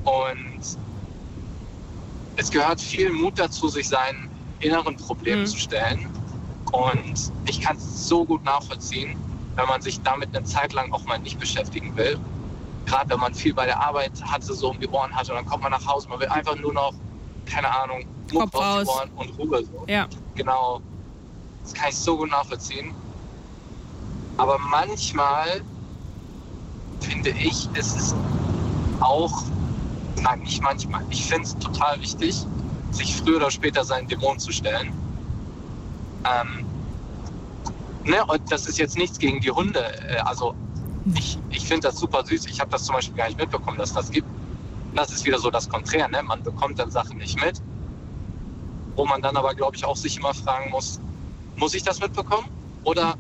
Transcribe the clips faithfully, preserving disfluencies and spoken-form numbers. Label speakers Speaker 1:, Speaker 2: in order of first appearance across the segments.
Speaker 1: Und es gehört viel Mut dazu, sich seinen inneren Problemen mhm. zu stellen. Und ich kann es so gut nachvollziehen, wenn man sich damit eine Zeit lang auch mal nicht beschäftigen will. Gerade wenn man viel bei der Arbeit hatte, so um die Ohren hatte, und dann kommt man nach Hause, man will einfach nur noch, keine Ahnung, Muck auf die Ohren und Ruhe. So.
Speaker 2: Ja.
Speaker 1: Genau, das kann ich so gut nachvollziehen. Aber manchmal, finde ich, ist es auch, nein, nicht manchmal, ich finde es total wichtig, sich früher oder später seinen Dämonen zu stellen. Ähm, ne, und das ist jetzt nichts gegen die Hunde, äh, also ich, ich finde das super süß. Ich habe das zum Beispiel gar nicht mitbekommen, dass das gibt. Das ist wieder so das Konträr, ne? Man bekommt dann Sachen nicht mit, wo man dann aber, glaube ich, auch sich immer fragen muss, muss ich das mitbekommen? Oder,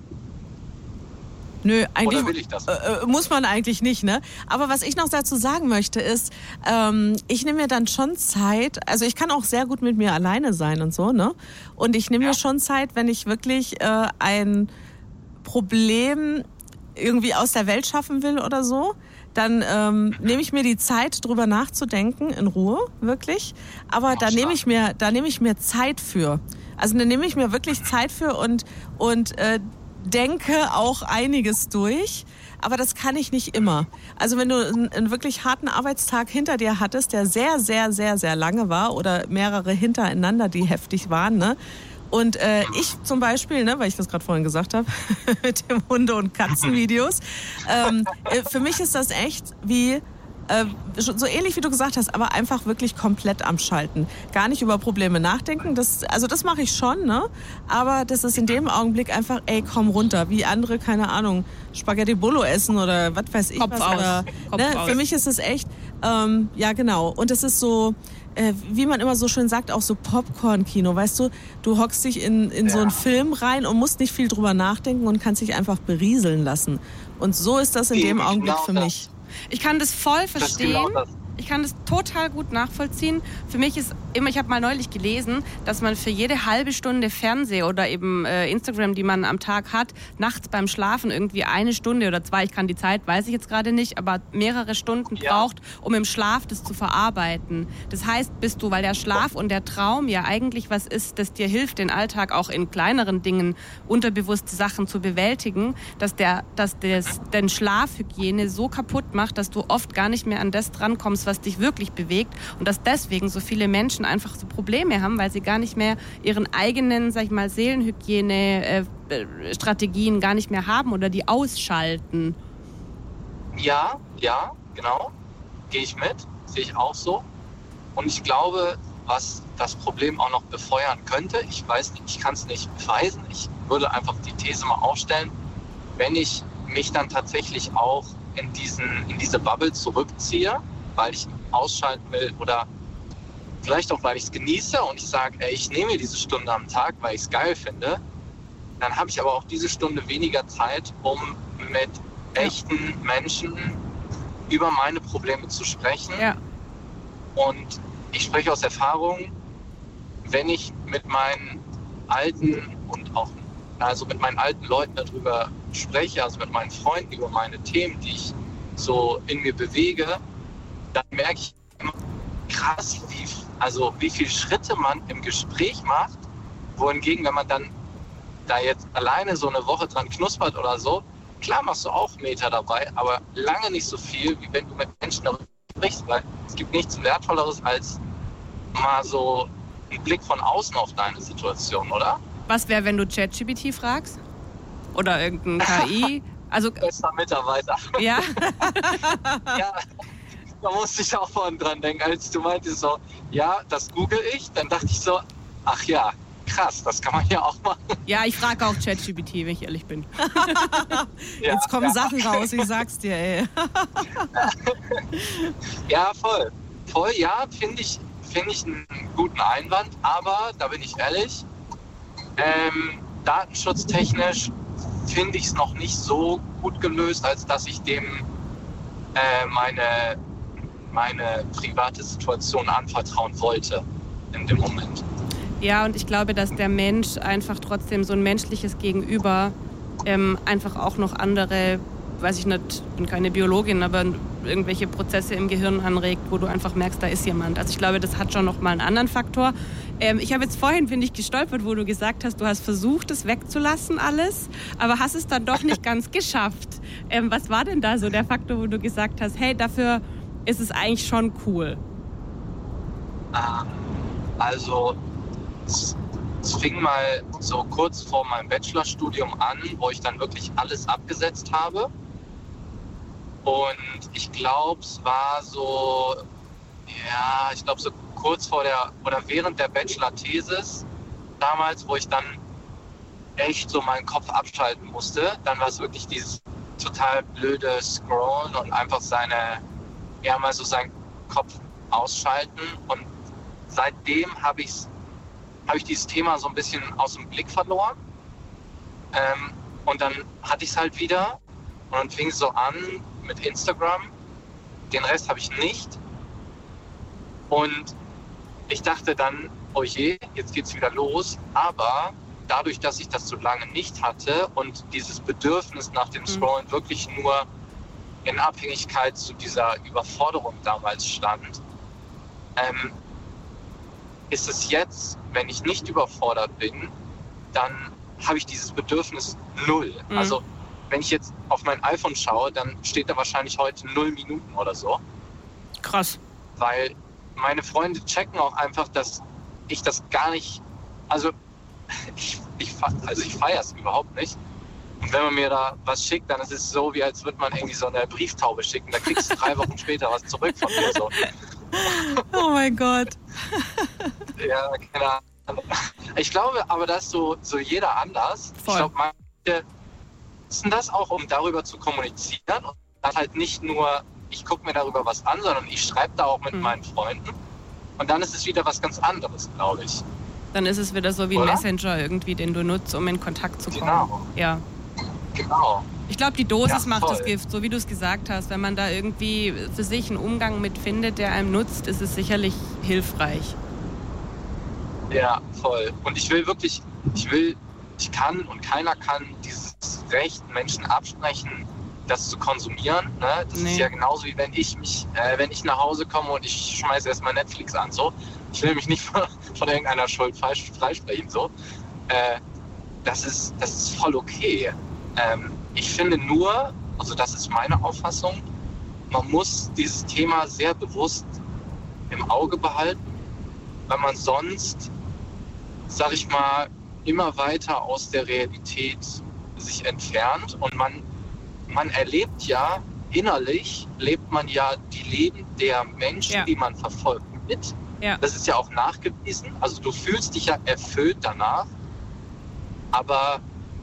Speaker 3: Nö, eigentlich
Speaker 1: oder will ich das?
Speaker 3: Äh, muss man eigentlich nicht, ne? Aber was ich noch dazu sagen möchte ist, ähm, ich nehme mir dann schon Zeit, also ich kann auch sehr gut mit mir alleine sein und so, ne? Und ich nehme ja. mir schon Zeit, wenn ich wirklich äh, ein Problem irgendwie aus der Welt schaffen will oder so, dann ähm, nehme ich mir die Zeit, drüber nachzudenken, in Ruhe, wirklich. Aber da nehme ich mir, da nehme ich mir Zeit für. Also da nehme ich mir wirklich Zeit für und und äh, denke auch einiges durch. Aber das kann ich nicht immer. Also wenn du einen, einen wirklich harten Arbeitstag hinter dir hattest, der sehr, sehr, sehr, sehr lange war oder mehrere hintereinander, die heftig waren, ne? Und äh, ich zum Beispiel, ne, weil ich das gerade vorhin gesagt habe, mit dem Hunde- und Katzenvideos, ähm, für mich ist das echt wie, äh, so ähnlich wie du gesagt hast, aber einfach wirklich komplett am Schalten. Gar nicht über Probleme nachdenken, das, also das mache ich schon, ne? Aber das ist in dem Augenblick einfach, ey, komm runter, wie andere, keine Ahnung, Spaghetti Bolo essen oder was weiß ich
Speaker 2: Kopf
Speaker 3: was.
Speaker 2: aus.
Speaker 3: Oder,
Speaker 2: Kopf
Speaker 3: ne?
Speaker 2: aus.
Speaker 3: Für mich ist es echt, ähm, ja genau, und es ist so, Äh, wie man immer so schön sagt, auch so Popcorn-Kino, weißt du, du hockst dich in, in ja. so einen Film rein und musst nicht viel drüber nachdenken und kannst dich einfach berieseln lassen. Und so ist das in
Speaker 1: Eben,
Speaker 3: dem Augenblick
Speaker 1: genau
Speaker 3: für
Speaker 1: das.
Speaker 3: mich.
Speaker 2: Ich kann das voll verstehen.
Speaker 1: Das ist genau das.
Speaker 2: Ich kann das total gut nachvollziehen. Für mich ist immer, ich habe mal neulich gelesen, dass man für jede halbe Stunde Fernseh oder eben äh, Instagram, die man am Tag hat, nachts beim Schlafen irgendwie eine Stunde oder zwei, ich kann die Zeit, weiß ich jetzt gerade nicht, aber mehrere Stunden
Speaker 1: ja.
Speaker 2: braucht, um im Schlaf das zu verarbeiten. Das heißt, bist du, weil der Schlaf und der Traum ja eigentlich was ist, das dir hilft, den Alltag auch in kleineren Dingen unterbewusste Sachen zu bewältigen, dass der, dass das, den Schlafhygiene so kaputt macht, dass du oft gar nicht mehr an das drankommst, was dich wirklich bewegt, und dass deswegen so viele Menschen einfach so Probleme haben, weil sie gar nicht mehr ihren eigenen, sag ich mal, Seelenhygiene-Strategien gar nicht mehr haben oder die ausschalten.
Speaker 1: Ja, ja, genau. Gehe ich mit, sehe ich auch so. Und ich glaube, was das Problem auch noch befeuern könnte, ich weiß nicht, ich kann es nicht beweisen, ich würde einfach die These mal aufstellen, wenn ich mich dann tatsächlich auch in diesen, in diese Bubble zurückziehe, weil ich ausschalten will oder vielleicht auch, weil ich es genieße und ich sage, ey, ich nehme mir diese Stunde am Tag, weil ich es geil finde, dann habe ich aber auch diese Stunde weniger Zeit, um mit echten Menschen über meine Probleme zu sprechen.
Speaker 2: Ja.
Speaker 1: Und ich spreche aus Erfahrung, wenn ich mit meinen alten und auch also mit meinen alten Leuten darüber spreche, also mit meinen Freunden über meine Themen, die ich so in mir bewege, dann merke ich immer krass, wie, also wie viele Schritte man im Gespräch macht, wohingegen, wenn man dann da jetzt alleine so eine Woche dran knuspert oder so, klar machst du auch Meter dabei, aber lange nicht so viel, wie wenn du mit Menschen darüber sprichst, weil es gibt nichts Wertvolleres als mal so einen Blick von außen auf deine Situation, oder?
Speaker 2: Was wäre, wenn du ChatGPT fragst? Oder irgendein K I? Also,
Speaker 1: bester Mitarbeiter.
Speaker 2: Ja?
Speaker 1: Ja, da musste ich auch vorhin dran denken, als du meintest so, ja, das google ich, dann dachte ich so, ach ja, krass, das kann man ja auch machen.
Speaker 2: Ja, ich frage auch ChatGPT, wenn ich ehrlich bin.
Speaker 3: Ja, jetzt kommen ja. Sachen raus, ich sag's dir, ey.
Speaker 1: Ja, voll. Voll, ja, finde ich, finde ich einen guten Einwand, aber, da bin ich ehrlich, ähm, datenschutztechnisch finde ich es noch nicht so gut gelöst, als dass ich dem äh, meine, meine private Situation anvertrauen wollte in dem Moment.
Speaker 2: Ja, und ich glaube, dass der Mensch einfach trotzdem so ein menschliches Gegenüber ähm, einfach auch noch andere weiß ich nicht, bin keine Biologin, aber irgendwelche Prozesse im Gehirn anregt, wo du einfach merkst, da ist jemand. Also ich glaube, das hat schon nochmal einen anderen Faktor. Ähm, ich habe jetzt vorhin, finde ich, gestolpert, wo du gesagt hast, du hast versucht, es wegzulassen alles, aber hast es dann doch nicht ganz geschafft. Ähm, was war denn da so der Faktor, wo du gesagt hast, hey, dafür ist es eigentlich schon cool?
Speaker 1: Also es, es fing mal so kurz vor meinem Bachelorstudium an, wo ich dann wirklich alles abgesetzt habe. Und ich glaube, es war so, ja, ich glaube so kurz vor der oder während der Bachelor-Thesis damals, wo ich dann echt so meinen Kopf abschalten musste. Dann war es wirklich dieses total blöde Scrollen und einfach seine, ja mal so seinen Kopf ausschalten. Und seitdem habe ich habe ich dieses Thema so ein bisschen aus dem Blick verloren. Ähm, und dann hatte ich es halt wieder und dann fing es so an mit Instagram. Den Rest habe ich nicht. Und ich dachte dann, oh je, jetzt geht's wieder los. Aber dadurch, dass ich das so lange nicht hatte und dieses Bedürfnis nach dem Scrollen mhm. wirklich nur in Abhängigkeit zu dieser Überforderung damals stand, ähm, ist es jetzt, wenn ich nicht überfordert bin, dann habe ich dieses Bedürfnis null. Mhm. Also wenn ich jetzt auf mein iPhone schaue, dann steht da wahrscheinlich heute null Minuten oder so.
Speaker 2: Krass.
Speaker 1: Weil meine Freunde checken auch einfach, dass ich das gar nicht, also ich, ich, also ich feiere es überhaupt nicht. Und wenn man mir da was schickt, dann ist es so, wie als würde man irgendwie so eine Brieftaube schicken. Da kriegst du drei Wochen später was zurück von mir. So.
Speaker 3: Oh mein Gott.
Speaker 1: Ja, keine Ahnung. Ich glaube, aber das ist so, so jeder anders.
Speaker 2: Voll.
Speaker 1: Ich glaube, manche nutzen das auch, um darüber zu kommunizieren. Und dann halt nicht nur, ich gucke mir darüber was an, sondern ich schreibe da auch mit mhm. meinen Freunden. Und dann ist es wieder was ganz anderes, glaube ich.
Speaker 2: Dann ist es wieder so wie ein
Speaker 1: Oder?
Speaker 2: Messenger irgendwie, den du nutzt, um in Kontakt zu kommen.
Speaker 1: Genau.
Speaker 2: Ja.
Speaker 1: Genau.
Speaker 2: Ich glaube, die Dosis
Speaker 1: Ja,
Speaker 2: macht
Speaker 1: voll.
Speaker 2: das Gift, so wie du es gesagt hast. Wenn man da irgendwie für sich einen Umgang mit findet, der einem nutzt, ist es sicherlich hilfreich.
Speaker 1: Ja, voll. Und ich will wirklich, ich will, ich kann und keiner kann dieses Recht Menschen absprechen, das zu konsumieren. Ne? Das
Speaker 2: Nee.
Speaker 1: ist ja genauso wie wenn ich mich, äh, wenn ich nach Hause komme und ich schmeiße erstmal Netflix an. So, ich will mich nicht von, von irgendeiner Schuld freisprechen. So, äh, das ist, das ist voll okay. Ähm, ich finde nur, also das ist meine Auffassung, man muss dieses Thema sehr bewusst im Auge behalten, weil man sonst, sag ich mal, immer weiter aus der Realität sich entfernt und man, man erlebt ja, innerlich lebt man ja die Leben der Menschen,
Speaker 2: Ja.
Speaker 1: die man verfolgt, mit.
Speaker 2: Ja.
Speaker 1: Das ist ja auch nachgewiesen, also du fühlst dich ja erfüllt danach, aber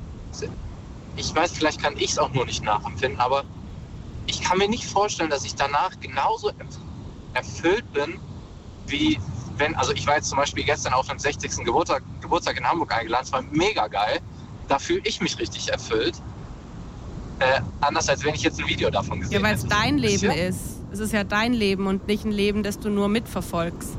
Speaker 1: ich weiß, vielleicht kann ich es auch nur nicht nachempfinden, aber ich kann mir nicht vorstellen, dass ich danach genauso erfüllt bin, wie wenn, also ich war jetzt zum Beispiel gestern auf dem sechzigsten Geburtstag, Geburtstag in Hamburg eingeladen, es war mega geil, da fühle ich mich richtig erfüllt, äh, anders als wenn ich jetzt ein Video davon gesehen
Speaker 2: Ja, weil es
Speaker 1: hätte.
Speaker 2: dein Leben
Speaker 1: Ja.
Speaker 2: ist. Es ist ja dein Leben und nicht ein Leben, das du nur mitverfolgst.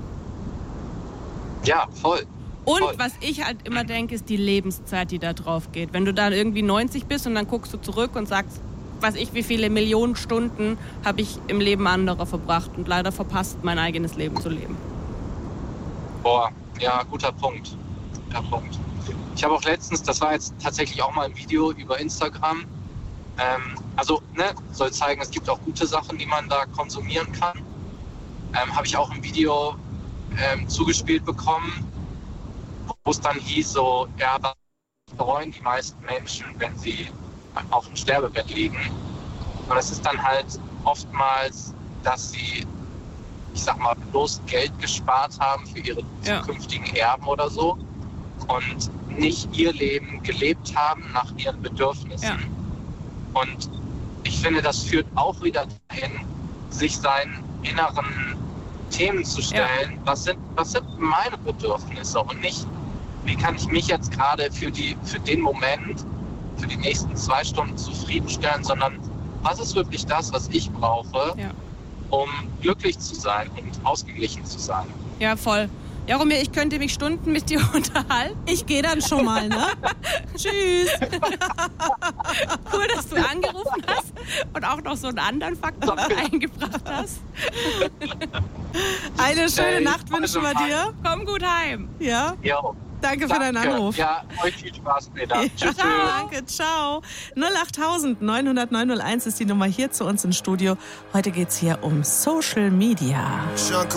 Speaker 1: Ja, voll.
Speaker 2: Und
Speaker 1: Voll.
Speaker 2: was ich halt immer denke, ist die Lebenszeit, die da drauf geht. Wenn du da irgendwie neunzig bist und dann guckst du zurück und sagst, weiß ich, wie viele Millionen Stunden habe ich im Leben anderer verbracht und leider verpasst, mein eigenes Leben zu leben.
Speaker 1: Boah, ja, guter Punkt. Guter Punkt. Ich habe auch letztens, das war jetzt tatsächlich auch mal ein Video über Instagram, ähm, also ne, soll zeigen, es gibt auch gute Sachen, die man da konsumieren kann. Ähm, habe ich auch ein Video ähm, zugespielt bekommen, wo es dann hieß so, ja, was bereuen die meisten Menschen, wenn sie auf dem Sterbebett liegen. Und es ist dann halt oftmals, dass sie, ich sag mal, bloß Geld gespart haben für ihre
Speaker 2: Ja.
Speaker 1: zukünftigen Erben oder so und nicht ihr Leben gelebt haben nach ihren Bedürfnissen.
Speaker 2: Ja.
Speaker 1: Und ich finde, das führt auch wieder dahin, sich seinen inneren Themen zu stellen. Was sind, was sind meine Bedürfnisse und nicht, wie kann ich mich jetzt gerade für die, für den Moment, für die nächsten zwei Stunden zufriedenstellen, sondern was ist wirklich das, was ich brauche,
Speaker 2: Ja.
Speaker 1: um glücklich zu sein und ausgeglichen zu sein.
Speaker 2: Ja, voll. Jaromir, ich könnte mich Stunden mit dir unterhalten.
Speaker 3: Ich gehe dann schon mal, ne? Tschüss.
Speaker 2: Cool, dass du angerufen hast und auch noch so einen anderen Faktor eingebracht hast.
Speaker 3: Eine schöne
Speaker 1: Äh,
Speaker 3: Nacht wünschen wir dir.
Speaker 2: Komm gut heim.
Speaker 3: Ja,
Speaker 1: Jo.
Speaker 3: danke für deinen Anruf.
Speaker 1: Ja, euch viel Spaß später.
Speaker 3: Ja,
Speaker 1: Tschüss.
Speaker 3: danke, ciao. null acht neun null null neun null eins ist die Nummer hier zu uns ins Studio. Heute geht's hier um Social Media.